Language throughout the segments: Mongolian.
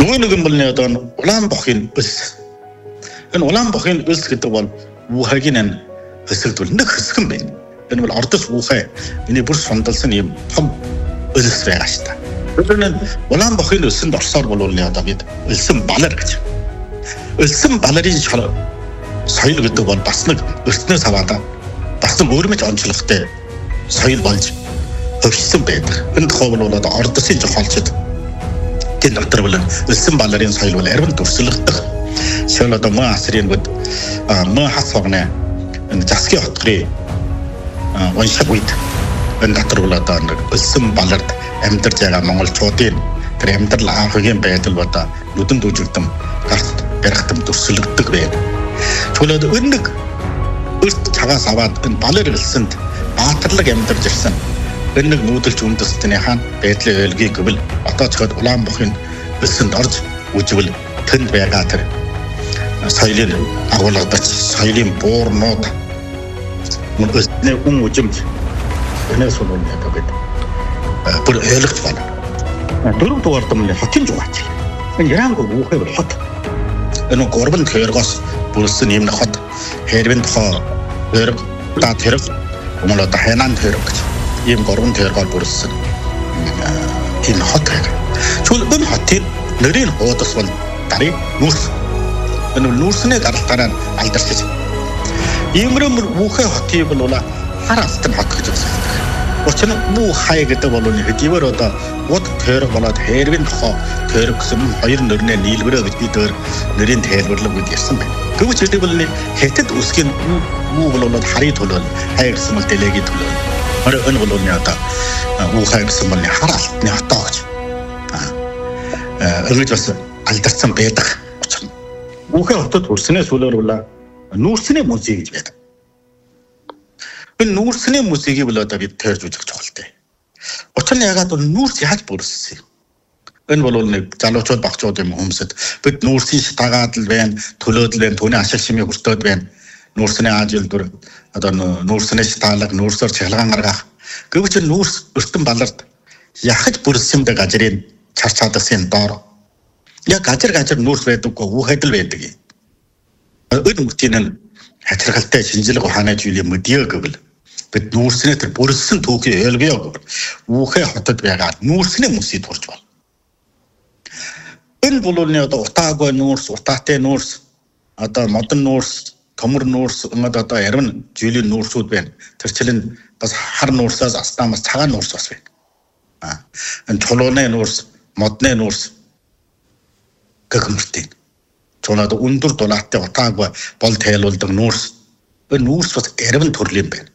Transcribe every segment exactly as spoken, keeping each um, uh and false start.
Нөгөө нэг юм бол нэг одоо Улаанбаахын өлс. Энэ Улаанбаахын өлс гэдэг бол Вухайгийн хэсэгдвэл нэг хэсэг юм байна. Энэ бол Ордос Вухай. Эний бүр сундалсан юм том өлс байгаа шүү дээ. Тэгэхээр Улаанбаахын өлсөнд орсоор бол нэг одоо бид өлсөн балар гэж. Өлсөн баларын соёл гэдэг бол бас нэг өртнөөс аваад бас нэг өөрмөж онцлогтой соёл болж өвчсөн байдаг. Энэ тухай бол одоо Ордосын жохолчд тэн дотор бол өлсөн баларын соёл бол арвин төрслөгдөх. Шил одоо мөн асрын гот мөн хасгоны энэ засгийн хотгорын уншиг үед энэ дотор бол одоо нэг өлсөн балард амьдарч байгаа монголчуудын тэр амьдрал анхгийн байдал одоо нүдэн дүүжигдэм гарт барихтам төрслөгддөг байв. Тэгвэл энэ нэг өрт цагаас аваад энэ балар өлсөнд баатарлаг амьдарч ирсэн. Энэ нэг нүүдэлч үндэстний хаан байдлын ойлгийг гэвэл одоо ч гэхэд Улаанбаахын өлсөнд орж үжвэл тэнд байгаа тэр соёлын агуулгач соёлын буурнууд мөн өлсний үн үжимж энэс бол яг гэдэг бүр ойлгож байна. Дөрөв дугаард нь хотын жуугач. Энэ Яранг Вухай бол хот. Энэ гурван тэргоос бүрсэн юм хот. Хэрвэн тохоо тэр та тэрэг өмнө одоо Хайнан тэрэг гэж ийм гурван тэргоор бүрсэн энэ хот байгаа. Тэгвэл энэ хотын нэрийн хуудас бол дарыг нүүрс. Энэ нүүрсний даралтаараа алдарч байна. Иймэрхүү Вухай хотыг бол хар алтан хот гэж үздэг. Учир нь Вухай гэдэг бол хэдийгээр одоо уд тэрэг болоод хэрвэн тохоо тэрэг гэсэн хоёр нэрнээ нийлбэрэ гэж бид өөр нэрийн тайлбарлаг гэж ярьсан байна. Гэвч энэ бол хэтэд үсгийн Ву бол харийн төлөв хай гэсэн бол дэлэгийн төлөв. Орой энэ бол нэг одоо Вухай гэсэн бол хар алтны хотоо гэж. Аа ингэж бас алдарсан байдаг. Учир нь Вухай хотод хүрснээс үлээр бол нүүрсний музей гэж байдаг. Энэ нүүрсний музейг бол одоо бид тойрж үзэх чухалтай. Учир нь ягаад бол нүүрс яаж бүрссэн юм? Энэ бол нэг залуучууд багчууд юм хүмүүсэд бид нүүрсийн шатагаад л байна, төлөөд л байна, түүний ашиг шимийг хүртээд байна. Нүүрсний ажил дүр одоо нүүрсний шатаалга, нүүрсээр чалгаан гаргах. Гэвч нүүрс өртөн балард яхаж бүрссэн дэ газрын чар чадасын доор. Яг газар газар нүүрс байдаггүй Вухайд л байдаг юм. Энэ мөчийн хачиргалтай шинжлэх ухааны зүйлийн мэдээ гэвэл бид нүүрсний тэр бүрссэн түүхийг ойлгоё гэвэл Вухай хотод байгаа нүүрсний мөсийг турж байна. Энэ бол нэг одоо утаагүй нүүрс, утаатай нүүрс, одоо модон нүүрс, төмөр нүүрс, ингээд одоо ярим зүйлийн нүүрсүүд байна. Тэр чинь бас хар нүүрсээс астамаас цагаан нүүрс бас байна. Аа энэ чулууны нүүрс, модны нүүрс гэх мэтийн. Чулаад өндөр дулааттай утаагүй бол тайлуулдаг нүүрс. Энэ нүүрс бас ярим төрлийн байна.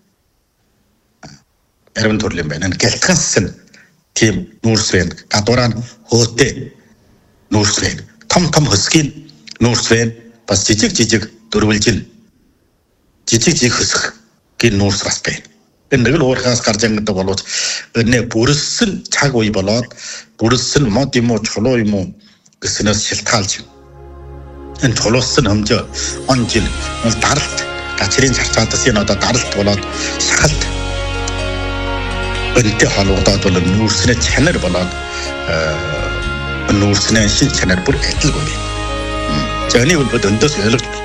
Ярим төрлийн байна. Энэ гэлтганс нь тийм нүүрс байна. Гадуураа нь хөөтэй нүүрс байна. Том том хөсгийн нүүрс байна. Бас жижиг жижиг дөрвөлжин жижиг жижиг хөсгийн нүүрс бас байна. Энэ нэг л уурхаас гарч байгаа боловч энэ бүрэлсэн цаг үе болоод бүрэлсэн мод юм уу чулуу юм уу гэснээс шилтгаалж байна. Энэ чулуулсан хэмжээ он жил бол даралт гачрын царцаатас энэ одоо даралт болоод шахалт өнтэй холбогдоод бол нүүрсний чанар болоод нүүрсний шин чанар бүр адилгүй. За энийг бол өндөөс ойлгож